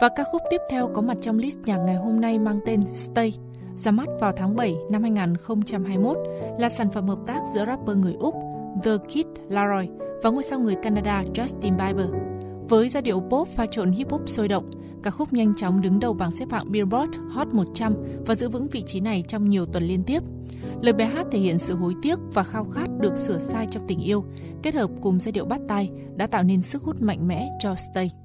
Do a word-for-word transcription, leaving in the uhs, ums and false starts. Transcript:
Và ca khúc tiếp theo có mặt trong list nhạc ngày hôm nay mang tên Stay, ra mắt vào tháng bảy năm hai không hai mốt, là sản phẩm hợp tác giữa rapper người Úc The Kid Laroi và ngôi sao người Canada Justin Bieber. Với giai điệu pop pha trộn hip hop sôi động, ca khúc nhanh chóng đứng đầu bảng xếp hạng Billboard Hot một trăm và giữ vững vị trí này trong nhiều tuần liên tiếp. Lời bài hát thể hiện sự hối tiếc và khao khát được sửa sai trong tình yêu, kết hợp cùng giai điệu bắt tai đã tạo nên sức hút mạnh mẽ cho Stay.